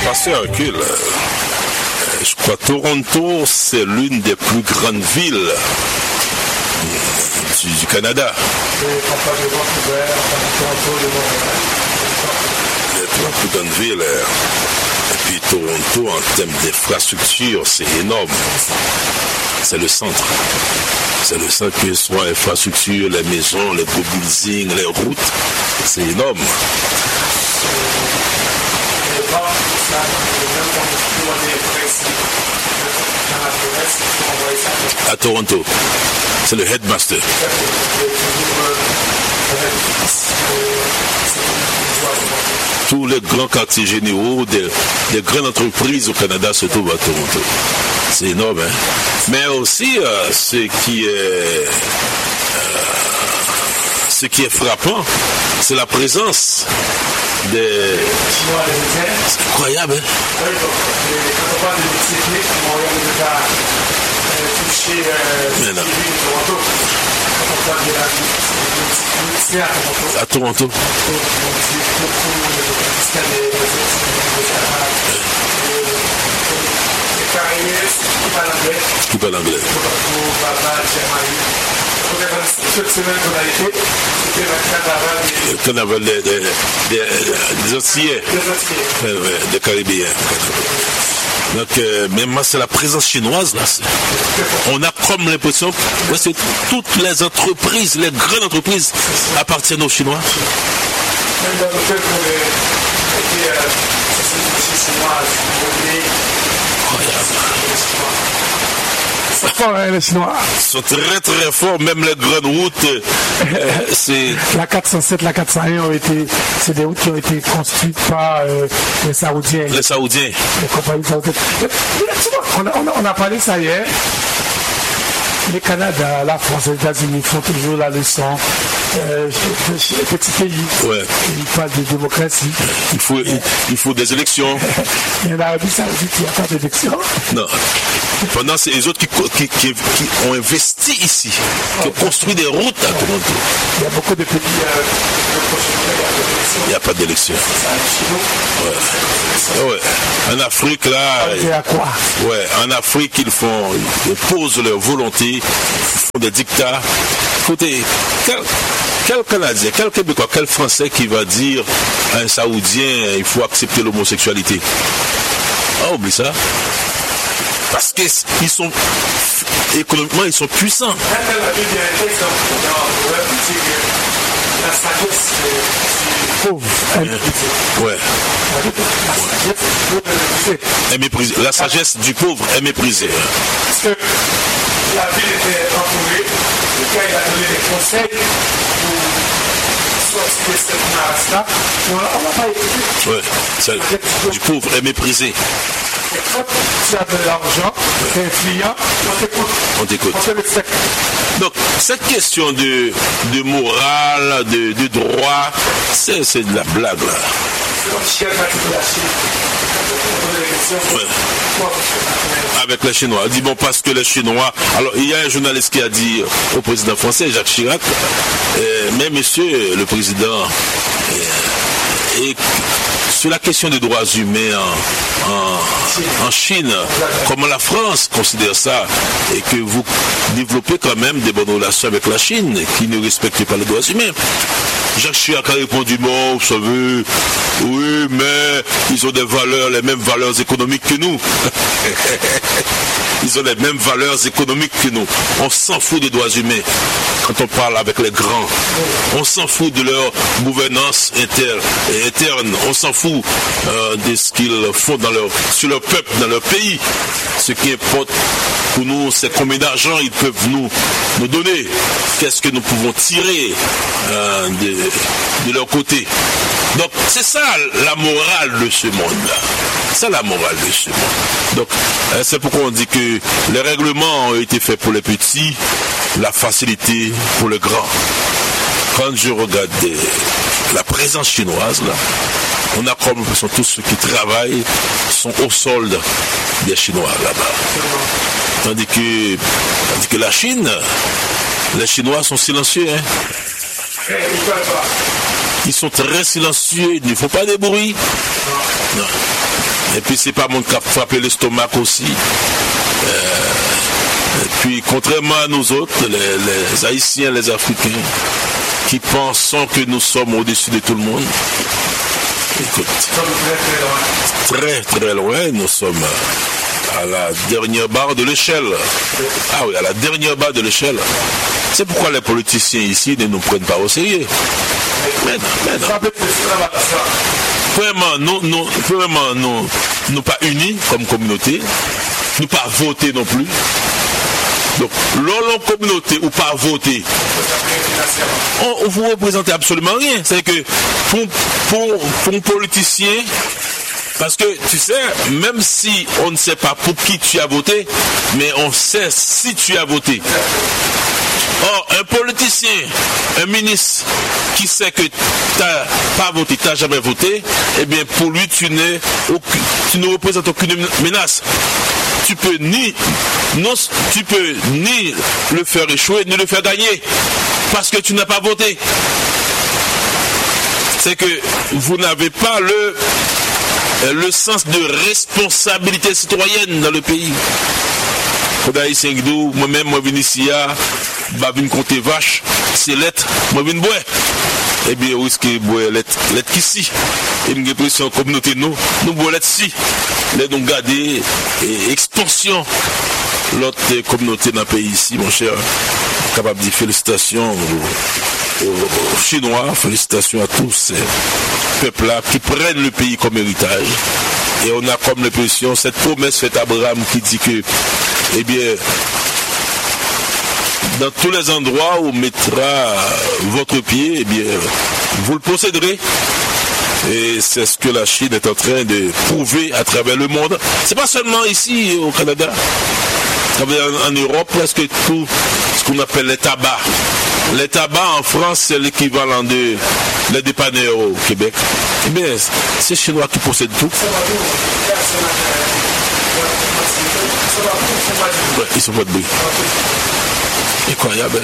Pasteur Hercule, je crois que Toronto, c'est l'une des plus grandes villes du Canada. La plus grande ville. Et puis Toronto, en termes d'infrastructure, c'est énorme. C'est le centre. C'est le centre, que ce soit l'infrastructure, les maisons, les beaux buildings, les routes. C'est énorme. À Toronto, c'est le headmaster. Tous les grands quartiers généraux des grandes entreprises au Canada se trouvent à Toronto. C'est énorme, hein? Mais aussi, ce qui est frappant, c'est la présence des... C'est incroyable, hein? Quand on parle de métiers clés, Montréal est déjà touché Toronto. Quand on parle de la vie, à Toronto. Qui parle anglais. Cette semaine qu'on a été, c'était le carnaval des Antillais. Des Caribéens. Donc, même c'est la présence chinoise là. On a comme l'impression que c'est toutes les entreprises, les grandes entreprises appartiennent aux Chinois. Même dans l'hôtel où on était chinoise, c'est fort, hein, les Chinois. Ils sont très très forts, même les grandes routes. C'est... La 407, la 401 c'est des routes qui ont été construites par les Saoudiens. Les Saoudiens. Les compagnies saoudiennes. On a parlé ça hier. Le Canada, la France, les États-Unis font toujours la leçon. Petit pays. Ouais. Ils parlent de démocratie. Il faut des élections. Et en Arabie Saoudite, il n'y a pas d'élections. Non. Pendant c'est les autres qui ont investi ici, qui ont construit des routes à Toronto. Il y a beaucoup de pays. Il n'y a pas d'élection. Ouais. En Afrique, là. Ouais. En Afrique, ils posent leur volonté, ils font des dictats. Écoutez, quel Canadien, quel Québécois, quel Français qui va dire à un Saoudien il faut accepter l'homosexualité? Ah, oublie ça. Parce qu'ils sont économiquement, ils sont puissants. La sagesse pauvre. Ouais. Est méprisée. La sagesse du pauvre est méprisée. Parce que la ville était entourée, le gars il a donné des conseils pour sortir de cette menace-là, mais on n'a pas écouté. Ouais. Celle du pauvre est méprisée. Et quand tu as de l'argent, tu es influent, on t'écoute. On fait le sec. Donc, cette question de morale, de droit, c'est de la blague, là. Ouais. Avec les Chinois. Il dit, bon, parce que les Chinois... Alors, il y a un journaliste qui a dit au président français, Jacques Chirac, mais monsieur le président... Et sur la question des droits humains en Chine, comment la France considère ça et que vous développez quand même des bonnes relations avec la Chine qui ne respecte pas les droits humains. Jacques Chirac a répondu, bon, vous savez, oui, mais ils ont des valeurs, les mêmes valeurs économiques que nous. Ils ont les mêmes valeurs économiques que nous. On s'en fout des droits humains quand on parle avec les grands. On s'en fout de leur gouvernance interne. On s'en fout de ce qu'ils font sur leur peuple, dans leur pays. Ce qui importe pour nous, c'est combien d'argent ils peuvent nous donner. Qu'est-ce que nous pouvons tirer de leur côté. Donc, c'est ça la morale de ce monde-là. C'est la morale de ce monde. Donc, c'est pourquoi on dit que les règlements ont été faits pour les petits, la facilité pour les grands. Quand je regarde la présence chinoise, là, on a comme l'impression que tous ceux qui travaillent sont au solde des Chinois là-bas. Tandis que la Chine, les Chinois sont silencieux. Hein. Ils sont très silencieux, ils ne font pas de bruit. Non. Et puis c'est pas mon cas frapper l'estomac aussi. Et puis contrairement à nous autres, les Haïtiens, les Africains, qui pensons que nous sommes au-dessus de tout le monde, écoute, très très loin, nous sommes à la dernière barre de l'échelle. Ah oui, à la dernière barre de l'échelle. C'est pourquoi les politiciens ici ne nous prennent pas au sérieux. Mais non. Vraiment, nous pas unis comme communauté, nous pas voter non plus. Donc, l'on communauté ou pas voter, on vous représente absolument rien. C'est que pour un politicien, parce que tu sais, même si on ne sait pas pour qui tu as voté, mais on sait si tu as voté. Or, un politicien, un ministre qui sait que tu n'as pas voté, tu n'as jamais voté, eh bien pour lui tu ne représentes aucune menace. Tu peux ni le faire échouer, ni le faire gagner, parce que tu n'as pas voté. C'est que vous n'avez pas le sens de responsabilité citoyenne dans le pays. Moi-même, moi viens ici, je viens compter vache, c'est lettre, moi viens boire. Eh bien, où est-ce que boire lettre ici? Et j'ai l'impression que la communauté, nous boire lettre ici. Là, nous garder expansion l'autre communauté dans le pays ici, mon cher. Capable de dire félicitations aux Chinois, félicitations à tous ces peuples-là qui prennent le pays comme héritage. Et on a comme l'impression, cette promesse faite à Abraham qui dit que, eh bien, dans tous les endroits où mettra votre pied, eh bien, vous le posséderez. Et c'est ce que la Chine est en train de prouver à travers le monde. C'est pas seulement ici au Canada. En Europe, presque tout ce qu'on appelle les tabacs. Les tabacs en France, c'est l'équivalent de les dépanneurs au Québec. Eh bien, c'est les Chinois qui possèdent tout. Ouais, ils sont pas de bruit. Incroyable.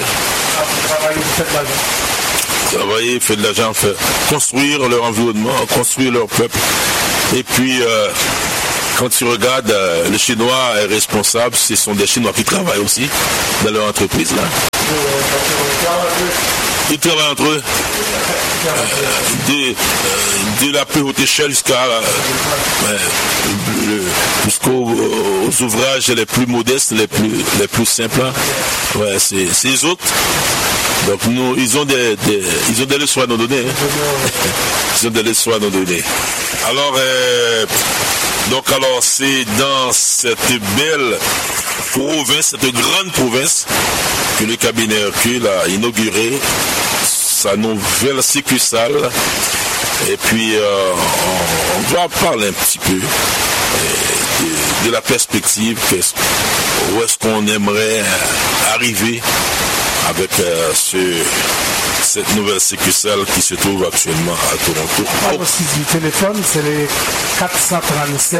Travailler, faire de l'argent, construire leur environnement, construire leur peuple. Et puis, quand tu regardes, le Chinois est responsable, ce sont des Chinois qui travaillent aussi dans leur entreprise là. Ils travaillent entre eux. De la plus haute échelle jusqu'aux ouvrages les plus modestes, les plus simples. Ouais, c'est les autres. Donc ils ont des leçons à nous donner. Hein. Ils ont des leçons à nous donner. Alors, c'est dans cette belle province, cette grande province, que le cabinet Hercule a inauguré sa nouvelle succursale. Et puis, on doit parler un petit peu de la perspective, où est-ce qu'on aimerait arriver avec cette nouvelle succursale qui se trouve actuellement à Toronto. Aussi du téléphone, c'est les 437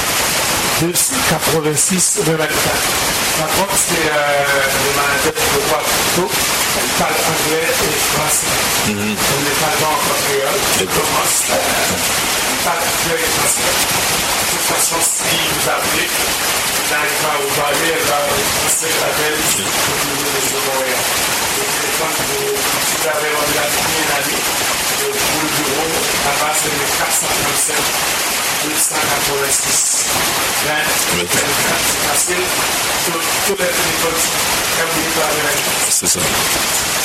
286 24. Par contre, c'est le manager de droit plutôt, il parle anglais et français. On n'est pas dans encore créole. Il commence, il parle anglais et français. De toute façon, si vous appelez, il n'arrive pas à vous parler, elle va français l'appel au niveau des Montréal. Le téléphone, si vous avez rendu la première année, pour le bureau, là-bas, c'est le 437 286. C'est facile. Tous les téléphones, quand vous parlez avec. C'est ça.